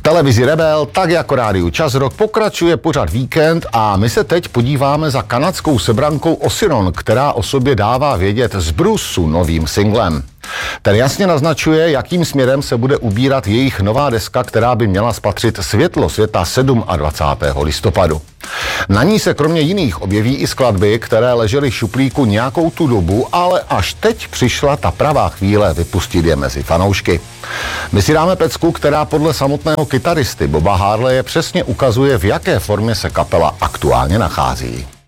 televizi Rebel, tak jako rádiu Čas Rock, pokračuje pořad Víkend a my se teď podíváme za kanadskou sebrankou Osiron, která o sobě dává vědět z Brusu novým singlem. Ten jasně naznačuje, jakým směrem se bude ubírat jejich nová deska, která by měla spatřit světlo světa 27. listopadu. Na ní se kromě jiných objeví i skladby, které ležely v šuplíku nějakou tu dobu, ale až teď přišla ta pravá chvíle vypustit je mezi fanoušky. My si dáme pecku, která podle samotného kytaristy Boba Harleje přesně ukazuje, v jaké formě se kapela aktuálně nachází.